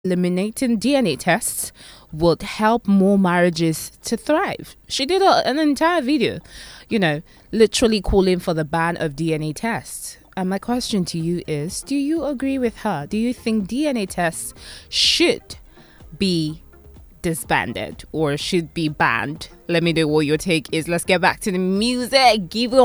eliminating DNA tests would help more marriages to thrive. She did an entire video, literally calling for the ban of DNA tests. And my question to you is, do you agree with her? Do you think DNA tests should be disbanded or should be banned? Let me know what your take is. Let's get back to the music. Give